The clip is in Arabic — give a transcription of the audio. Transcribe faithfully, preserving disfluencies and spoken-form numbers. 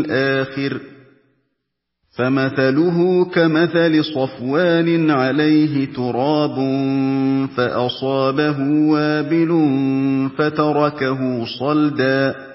الْآخِرِ ۚ فَمَثَلُهُ كَمَثَلِ صَفْوَانٍ عَلَيْهِ تُرَابٌ فَأَصَابَهُ وَابِلٌ فَتَرَكَهُ صَلْدًا